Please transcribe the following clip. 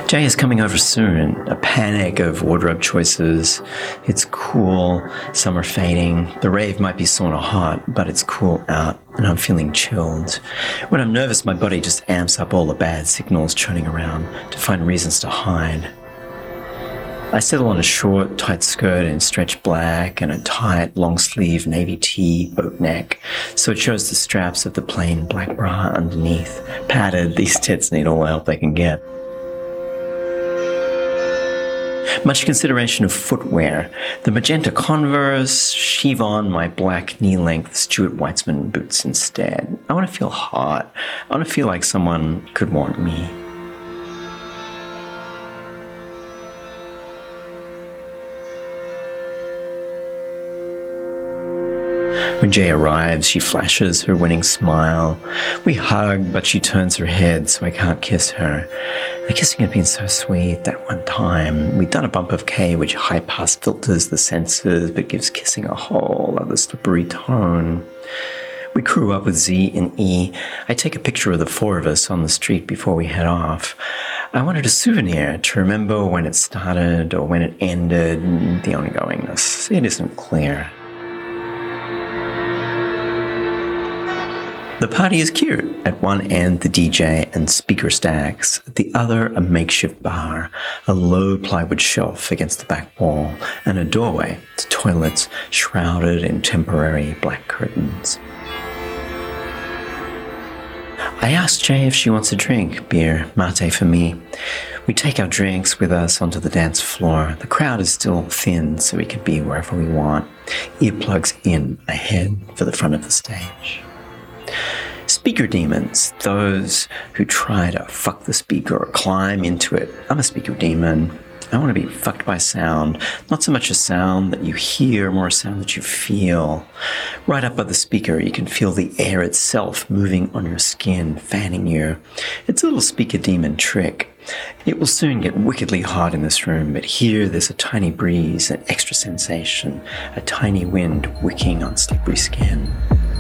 Jay is coming over soon. A panic of wardrobe choices. It's cool. Summer fading. The rave might be sauna hot, but it's cool out, and I'm feeling chilled. When I'm nervous, my body just amps up all the bad signals churning around to find reasons to hide. I settle on a short, tight skirt in stretch black and a tight, long-sleeve navy tee, boat neck, so it shows the straps of the plain black bra underneath. Padded, these tits need all the help they can get. Much consideration of footwear. The magenta Converse, sheave on my black knee-length Stuart Weitzman boots instead. I want to feel hot. I want to feel like someone could want me. When Jay arrives, she flashes her winning smile. We hug, but she turns her head, so I can't kiss her. The kissing had been so sweet that one time. We'd done a bump of K, which high-pass filters the senses, but gives kissing a whole other slippery tone. We crew up with Z and E. I take a picture of the four of us on the street before we head off. I wanted a souvenir to remember when it started or when it ended. The ongoingness, it isn't clear. The party is cute. At one end, the DJ and speaker stacks. At the other, a makeshift bar, a low plywood shelf against the back wall, and a doorway to toilets shrouded in temporary black curtains. I asked Jay if she wants a drink, beer, mate for me. We take our drinks with us onto the dance floor. The crowd is still thin, so we can be wherever we want. Earplugs in, I head for the front of the stage. Speaker demons, those who try to fuck the speaker or climb into it. I'm a speaker demon. I want to be fucked by sound. Not so much a sound that you hear, more a sound that you feel. Right up by the speaker, you can feel the air itself moving on your skin, fanning you. It's a little speaker demon trick. It will soon get wickedly hot in this room, but here there's a tiny breeze, an extra sensation, a tiny wind wicking on slippery skin.